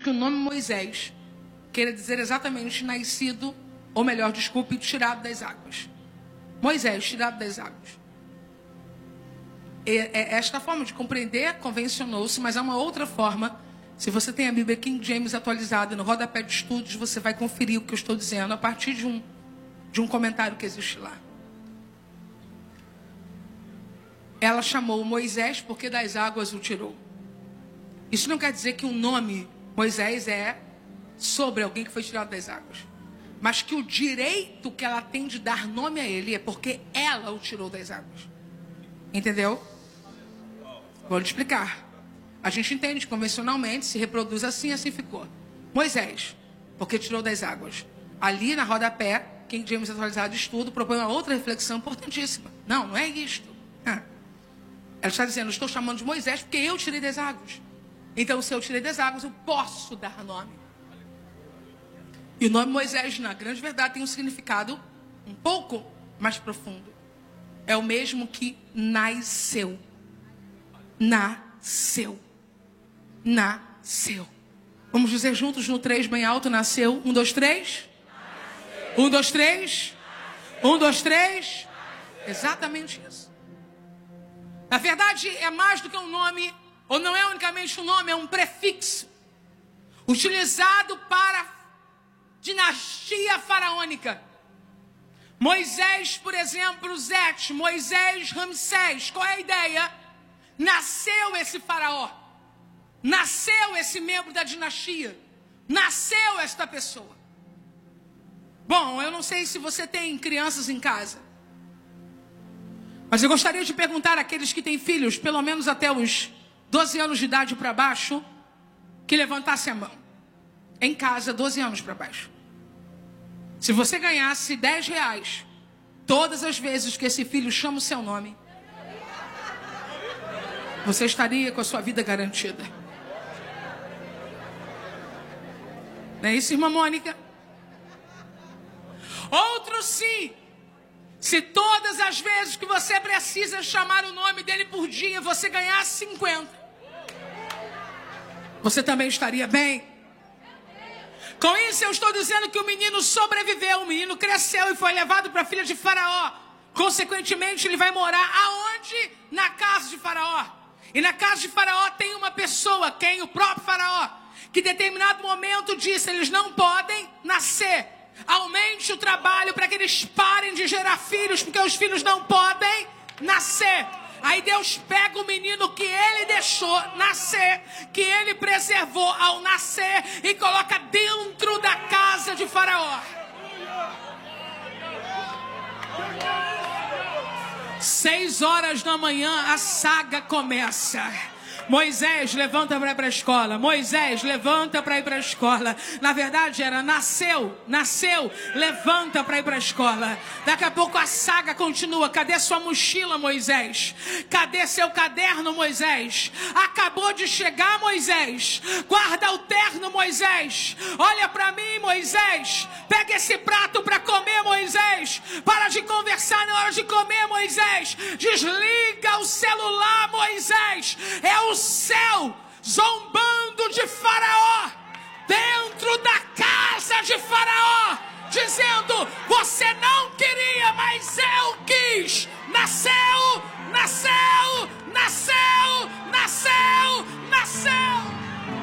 que o nome Moisés queira dizer exatamente nascido, ou melhor, desculpe, tirado das águas. Moisés, tirado das águas. Esta forma de compreender convencionou-se, mas há uma outra forma. Se você tem a Bíblia King James atualizada no rodapé de estudos, você vai conferir o que eu estou dizendo a partir de um comentário que existe lá. Ela chamou Moisés porque das águas o tirou. Isso não quer dizer que o nome Moisés é sobre alguém que foi tirado das águas. Mas que o direito que ela tem de dar nome a ele é porque ela o tirou das águas. Entendeu? Vou lhe explicar. A gente entende convencionalmente, se reproduz assim, assim ficou. Moisés, porque tirou das águas. Ali na rodapé, King James atualizado de estudo, propõe uma outra reflexão importantíssima. Não é isto. Ela está dizendo, estou chamando de Moisés porque eu tirei das águas. Então, se eu tirei das águas, eu posso dar nome. E o nome Moisés, na grande verdade, tem um significado um pouco mais profundo. É o mesmo que nasceu. Nasceu. Nasceu. Vamos dizer juntos no 3 bem alto, nasceu. 1, 2, 3. 1, 2, 3. 1, 2, 3. Exatamente isso. Na verdade, é mais do que um nome, ou não é unicamente um nome, é um prefixo. Utilizado para dinastia faraônica. Moisés, por exemplo, Zete, Moisés, Ramsés. Qual é a ideia? Nasceu esse faraó. Nasceu esse membro da dinastia. Nasceu esta pessoa. Bom, eu não sei se você tem crianças em casa. Mas eu gostaria de perguntar àqueles que têm filhos, pelo menos até os 12 anos de idade para baixo, que levantasse a mão. Em casa, 12 anos para baixo. Se você ganhasse R$10 todas as vezes que esse filho chama o seu nome, você estaria com a sua vida garantida. Não é isso, irmã Mônica? Outro sim. Se todas as vezes que você precisa chamar o nome dele por dia, você ganhasse 50, você também estaria bem. Com isso eu estou dizendo que o menino sobreviveu, o menino cresceu e foi levado para a filha de Faraó. Consequentemente, ele vai morar aonde? Na casa de Faraó. E na casa de Faraó tem uma pessoa, quem? O próprio Faraó, que em determinado momento disse, eles não podem nascer. Aumente o trabalho para que eles parem de gerar filhos, porque os filhos não podem nascer. Aí Deus pega o menino que ele deixou nascer, que ele preservou ao nascer, e coloca dentro da casa de Faraó. 6h da manhã a saga começa. Moisés, levanta para ir para a escola. Moisés, levanta para ir para a escola. Na verdade era nasceu, levanta para ir para a escola. Daqui a pouco a saga continua. Cadê sua mochila, Moisés? Cadê seu caderno, Moisés? Acabou de chegar, Moisés. Guarda o terno, Moisés. Olha para mim, Moisés. Pega esse prato para comer, Moisés. Para de conversar na hora de comer, Moisés. Desliga o celular, Moisés. É o céu zombando de Faraó, dentro da casa de Faraó, dizendo, você não queria, mas eu quis. Nasceu, nasceu, nasceu, nasceu, nasceu.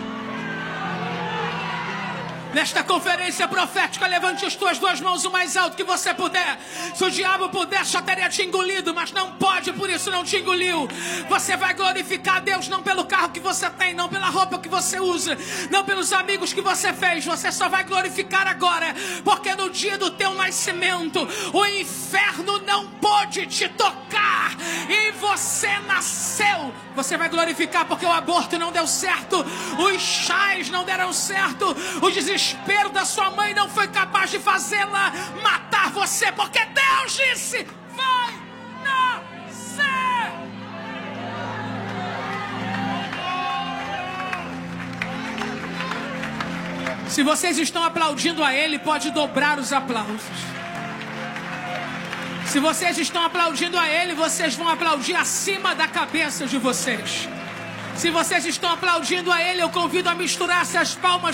Nesta conferência profética, levante as tuas duas mãos o mais alto que você puder. Se o diabo pudesse, já teria te engolido, mas não pode, por isso não te engoliu. Você vai glorificar a Deus não pelo carro que você tem, não pela roupa que você usa, não pelos amigos que você fez. Você só vai glorificar agora, porque no dia do teu nascimento, o inferno não pôde te tocar e você nasceu. Você vai glorificar porque o aborto não deu certo, os chás não deram certo, o desespero da sua mãe não foi capaz de fazê-la matar você, porque Deus disse, vai nascer. Se vocês estão aplaudindo a Ele, pode dobrar os aplausos. Se vocês estão aplaudindo a Ele, vocês vão aplaudir acima da cabeça de vocês. Se vocês estão aplaudindo a Ele, eu convido a misturar essas palmas